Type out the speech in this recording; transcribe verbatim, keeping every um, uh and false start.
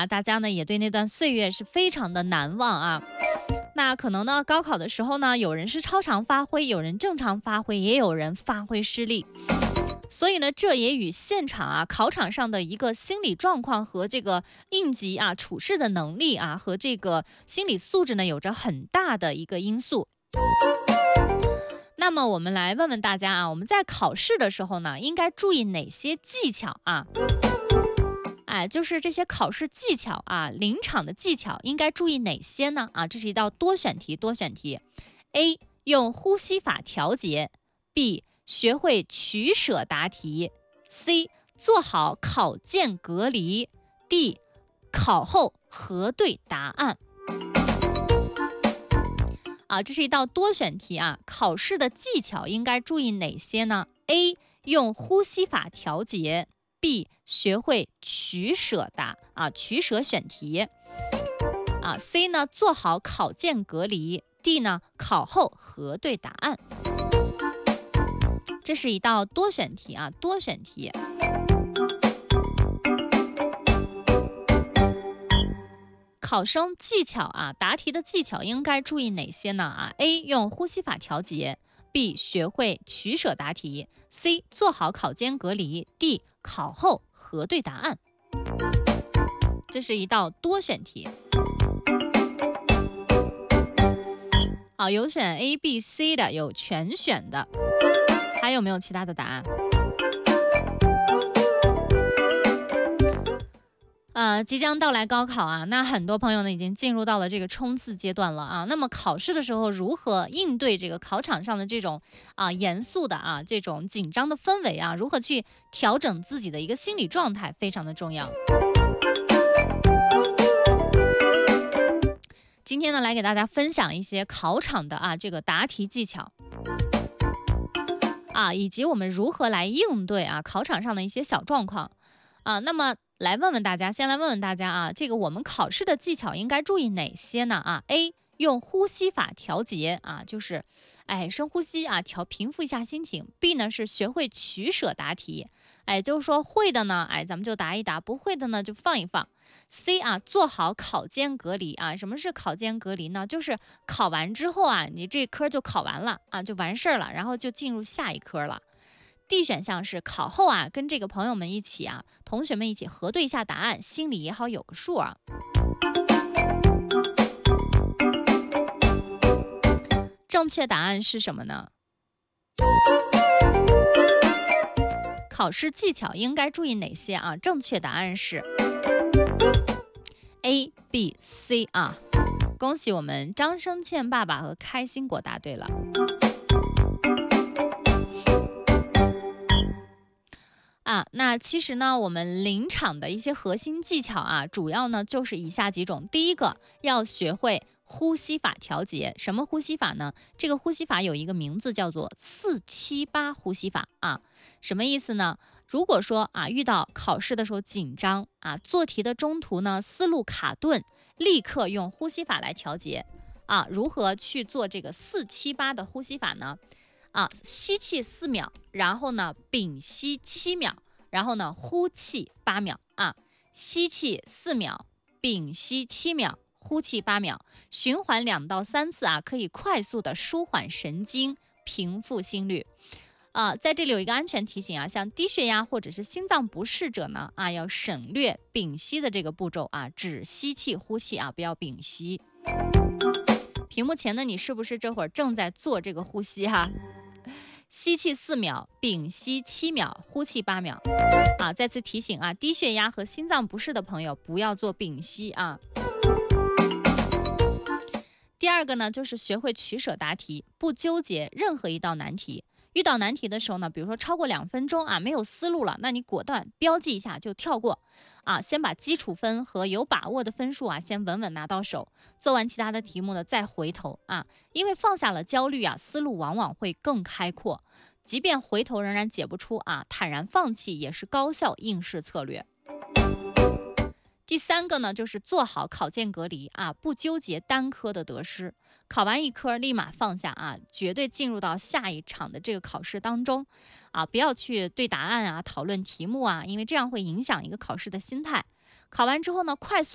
啊，大家呢也对那段岁月是非常的难忘啊。那可能呢，高考的时候呢，有人是超常发挥，有人正常发挥，也有人发挥失利。所以呢，这也与现场啊、考场上的一个心理状况和这个应急啊、处事的能力啊，和这个心理素质呢，有着很大的一个因素。那么我们来问问大家啊，我们在考试的时候呢，应该注意哪些技巧啊？哎，就是这些考试技巧啊，临场的技巧应该注意哪些呢？啊，这是一道多选题，多选题。A. 用呼吸法调节 B. 学会取舍答题 C. 做好考件隔离 D. 考后核对答案。啊，这是一道多选题啊，考试的技巧应该注意哪些呢？ A. 用呼吸法调节 B. 学会取舍答啊，取舍选题啊 C 呢，做好考件隔离 D 呢，考后核对答案。这是一道多选题啊，多选题。考生技巧啊，答题的技巧应该注意哪些呢？啊 ，A 用呼吸法调节 ，B 学会取舍答题 ，C 做好考间隔离 ，D 考后核对答案。这是一道多选题。好，有选 A、B、C 的，有全选的，还有没有其他的答案？呃，即将到来高考啊，那很多朋友呢已经进入到了这个冲刺阶段了啊。那么考试的时候如何应对这个考场上的这种啊严肃的啊这种紧张的氛围啊，如何去调整自己的一个心理状态，非常的重要。今天呢，来给大家分享一些考场的啊这个答题技巧啊，以及我们如何来应对啊考场上的一些小状况啊。那么来问问大家，先来问问大家啊，这个我们考试的技巧应该注意哪些呢？啊 ，A 用呼吸法调节啊，就是哎深呼吸啊，调平复一下心情。B 呢是学会取舍答题，哎就是说会的呢，哎咱们就答一答，不会的呢就放一放。C 啊，做好考间隔离啊。什么是考间隔离呢？就是考完之后啊，你这科就考完了啊，就完事儿了，然后就进入下一科了。D 选项是考后啊，跟这个朋友们一起啊，同学们一起核对一下答案，心里也好有个数啊。正确答案是什么呢？考试技巧应该注意哪些啊？正确答案是 A、B、C 啊。恭喜我们张生倩爸爸和开心果答对了。啊，那其实呢，我们临场的一些核心技巧啊，主要呢就是以下几种。第一个，要学会呼吸法调节。什么呼吸法呢？这个呼吸法有一个名字叫做四七八呼吸法啊。什么意思呢？如果说啊，遇到考试的时候紧张啊，做题的中途呢思路卡顿，立刻用呼吸法来调节啊。如何去做这个四七八的呼吸法呢？啊，吸气四秒，然后呢屏息七秒，然后呢呼气八秒啊，吸气四秒，屏息七秒，呼气八秒，循环两到三次啊，可以快速的舒缓神经，平复心率。啊，在这里有一个安全提醒啊，像低血压或者是心脏不适者呢，啊要省略屏息的这个步骤啊，只吸气呼气啊，不要屏息。屏幕前的你是不是这会儿正在做这个呼吸哈？吸气四秒，屏息七秒，呼气八秒。啊，再次提醒啊，低血压和心脏不适的朋友不要做屏息啊。第二个呢，就是学会取舍答题，不纠结任何一道难题。遇到难题的时候呢，比如说超过两分钟啊，没有思路了，那你果断标记一下就跳过啊，先把基础分和有把握的分数啊，先稳稳拿到手，做完其他的题目呢，再回头啊，因为放下了焦虑啊，思路往往会更开阔。即便回头仍然解不出啊，坦然放弃也是高效应试策略。第三个呢，就是做好考件隔离啊，不纠结单科的得失，考完一科立马放下啊，绝对进入到下一场的这个考试当中啊，不要去对答案啊、讨论题目啊，因为这样会影响一个考试的心态。考完之后呢，快速